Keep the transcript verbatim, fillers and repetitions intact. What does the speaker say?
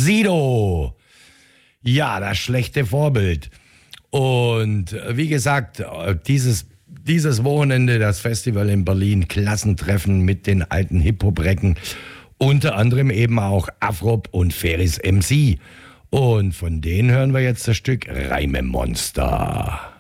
Sido. Ja, das schlechte Vorbild. Und wie gesagt, dieses, dieses Wochenende, das Festival in Berlin, Klassentreffen mit den alten Hip-Hop-Recken, unter anderem eben auch Afrop und Ferris M C. Und von denen hören wir jetzt das Stück Reimemonster.